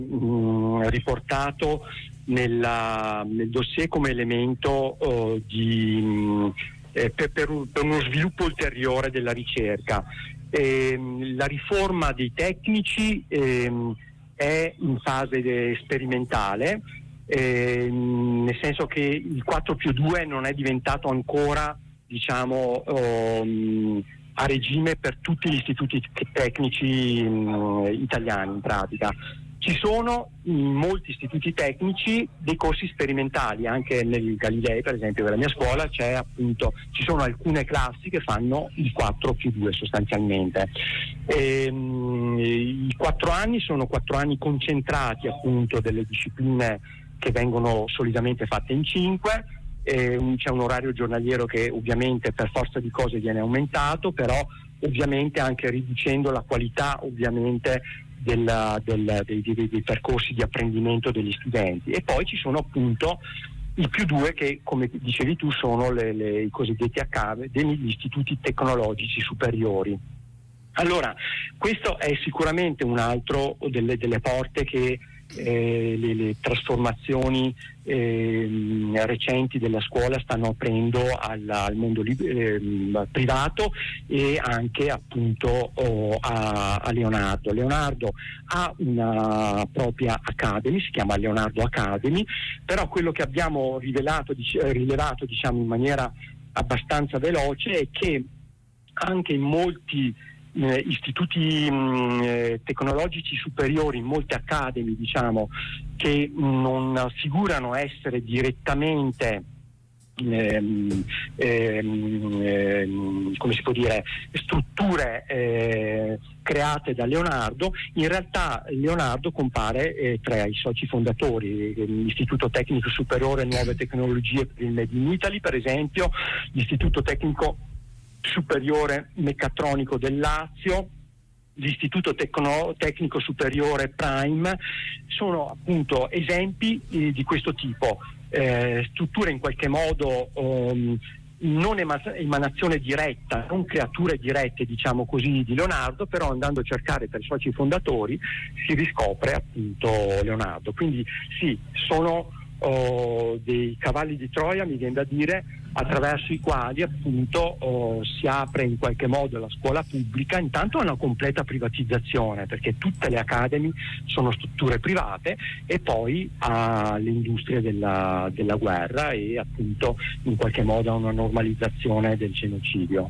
riportato nel dossier come elemento per uno sviluppo ulteriore della ricerca. La riforma dei tecnici è in fase sperimentale, nel senso che il 4+2 non è diventato ancora, diciamo, a regime per tutti gli istituti tecnici italiani. In pratica ci sono in molti istituti tecnici dei corsi sperimentali, anche nel Galilei, per esempio, della mia scuola ci sono alcune classi che fanno il 4+2 sostanzialmente. I 4 anni sono 4 anni concentrati appunto delle discipline che vengono solitamente fatte in 5. C'è un orario giornaliero che ovviamente per forza di cose viene aumentato, però ovviamente anche riducendo la qualità ovviamente dei percorsi di apprendimento degli studenti. E poi ci sono appunto i +2 che, come dicevi tu, sono i cosiddetti ACAV, degli istituti tecnologici superiori. Allora, questo è sicuramente un altro delle porte che le trasformazioni recenti della scuola stanno aprendo al mondo privato e anche appunto a Leonardo. Leonardo ha una propria Academy, si chiama Leonardo Academy, però quello che abbiamo rilevato diciamo in maniera abbastanza veloce è che anche in molti istituti tecnologici superiori, in molte accademie, diciamo, che non figurano essere direttamente come si può dire, strutture create da Leonardo. In realtà Leonardo compare tra i soci fondatori, l'Istituto Tecnico Superiore Nuove Tecnologie per il Made in Italy, per esempio, l'Istituto Tecnico Superiore Meccatronico del Lazio, l'Istituto Tecnico Superiore Prime, sono appunto esempi di questo tipo, strutture in qualche modo non emanazione diretta, non creature dirette, diciamo così, di Leonardo, però andando a cercare per i soci fondatori si riscopre appunto Leonardo. Quindi sì, sono dei cavalli di Troia, mi viene da dire, attraverso i quali appunto si apre in qualche modo la scuola pubblica, intanto a una completa privatizzazione, perché tutte le accademie sono strutture private, e poi alle industrie della guerra e appunto in qualche modo a una normalizzazione del genocidio.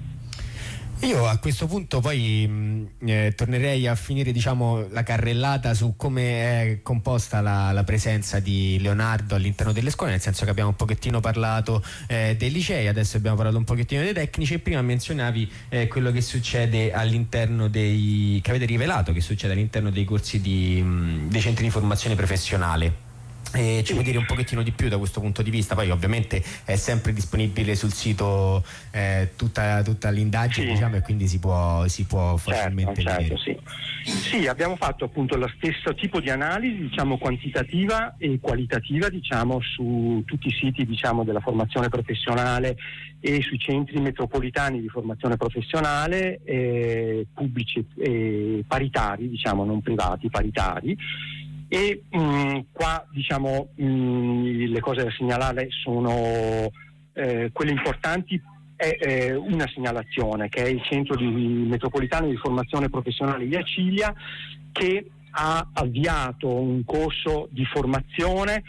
Io a questo punto poi tornerei a finire, diciamo, la carrellata su come è composta la presenza di Leonardo all'interno delle scuole, nel senso che abbiamo un pochettino parlato dei licei, adesso abbiamo parlato un pochettino dei tecnici, e prima menzionavi quello che succede all'interno che avete rivelato che succede all'interno dei corsi dei centri di formazione professionale. Ci puoi dire un pochettino di più da questo punto di vista? Poi ovviamente è sempre disponibile sul sito tutta l'indagine, sì, diciamo, e quindi si può facilmente vedere. Sì, abbiamo fatto appunto lo stesso tipo di analisi, diciamo, quantitativa e qualitativa, diciamo, su tutti i siti, diciamo, della formazione professionale e sui centri metropolitani di formazione professionale, pubblici e paritari, diciamo, non privati, paritari. E qua, diciamo, le cose da segnalare sono quelle importanti. È una segnalazione che è il Centro Metropolitano di Formazione Professionale di Acilia, che ha avviato un corso di formazione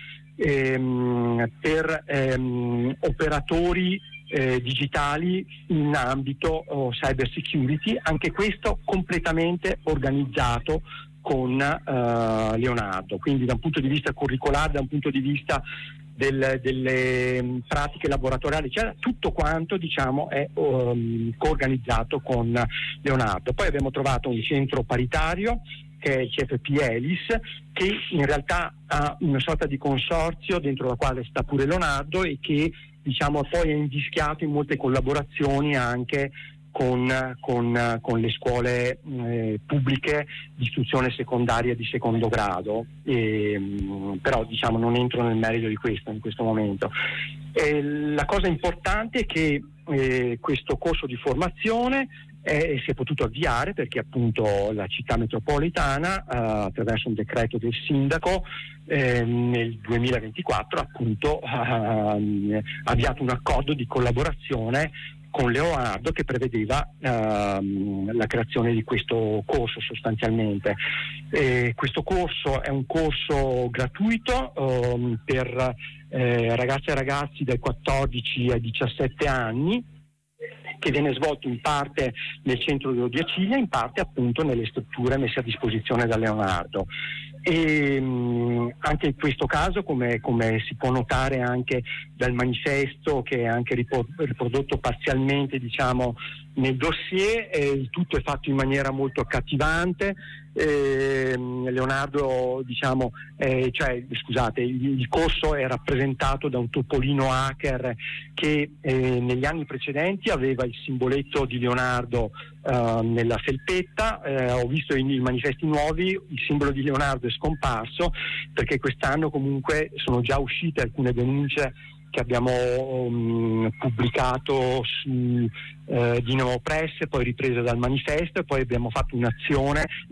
per operatori digitali in ambito cyber security, anche questo completamente organizzato con Leonardo, quindi da un punto di vista curricolare, da un punto di vista delle pratiche laboratoriali, cioè tutto quanto, diciamo, è coorganizzato con Leonardo. Poi abbiamo trovato un centro paritario che è il CFP ELIS, che in realtà ha una sorta di consorzio dentro la quale sta pure Leonardo e che, diciamo, poi è invischiato in molte collaborazioni anche con le scuole pubbliche di istruzione secondaria di secondo grado, però, diciamo, non entro nel merito di questo in questo momento. La cosa importante è che questo corso di formazione si è potuto avviare perché appunto la città metropolitana attraverso un decreto del sindaco nel 2024 appunto ha avviato un accordo di collaborazione con Leonardo che prevedeva la creazione di questo corso sostanzialmente. Questo corso è un corso gratuito per ragazze e ragazzi dai 14 ai 17 anni, che viene svolto in parte nel centro di Odiacilia, in parte appunto nelle strutture messe a disposizione da Leonardo. E anche in questo caso, come si può notare anche dal manifesto, che è anche riprodotto parzialmente diciamo nel dossier, il tutto è fatto in maniera molto accattivante. Leonardo diciamo il corso è rappresentato da un topolino hacker che negli anni precedenti aveva il simboletto di Leonardo nella felpetta. Ho visto i manifesti nuovi, il simbolo di Leonardo è scomparso, perché quest'anno comunque sono già uscite alcune denunce che abbiamo pubblicato su Dinamo Press, poi riprese dal manifesto, e poi abbiamo fatto un'azione